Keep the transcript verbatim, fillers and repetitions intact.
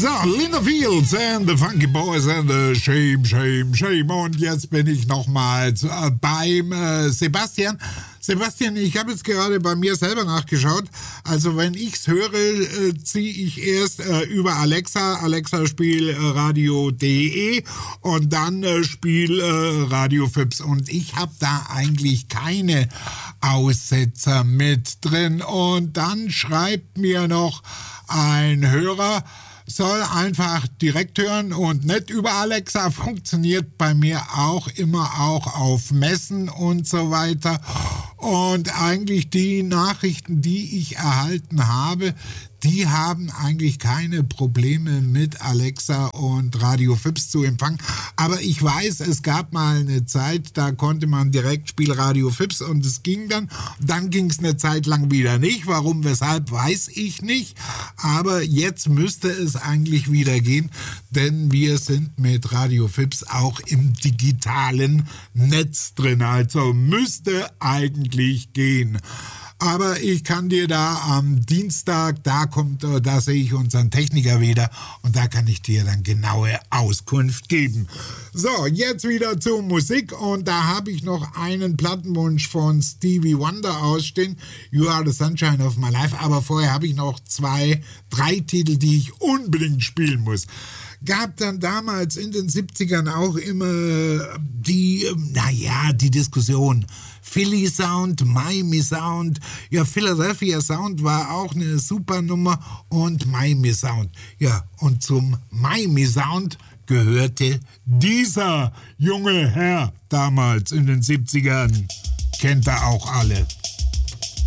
So, Linda Fields and the Funky Boys and the Shame, Shame, Shame. Und jetzt bin ich nochmals äh, beim äh, Sebastian. Sebastian, ich habe jetzt gerade bei mir selber nachgeschaut. Also wenn ich's höre, äh, ziehe ich erst äh, über Alexa, Alexa spiel äh, radio punkt de und dann äh, spiel äh, Radio Fips. Und ich habe da eigentlich keine Aussetzer mit drin. Und dann schreibt mir noch ein Hörer, soll einfach direkt hören und nicht über Alexa, funktioniert bei mir auch immer auch auf Messen und so weiter. Und eigentlich die Nachrichten, die ich erhalten habe, die haben eigentlich keine Probleme mit Alexa und Radio Fips zu empfangen. Aber ich weiß, es gab mal eine Zeit, da konnte man direkt Spiel Radio Fips und es ging dann. Dann ging es eine Zeit lang wieder nicht. Warum, weshalb, weiß ich nicht. Aber jetzt müsste es eigentlich wieder gehen, denn wir sind mit Radio Fips auch im digitalen Netz drin. Also müsste eigentlich gehen. Aber ich kann dir da am Dienstag, da kommt, da sehe ich unseren Techniker wieder und da kann ich dir dann genaue Auskunft geben. So, jetzt wieder zur Musik und da habe ich noch einen Plattenwunsch von Stevie Wonder ausstehen, You Are the Sunshine of My Life, aber vorher habe ich noch zwei, drei Titel, die ich unbedingt spielen muss. Gab dann damals in den siebzigern auch immer die, naja, die Diskussion. Philly Sound, Miami Sound, ja, Philadelphia Sound war auch eine super Nummer und Miami Sound. Ja, und zum Miami Sound gehörte dieser junge Herr damals in den siebzigern. Kennt er auch alle.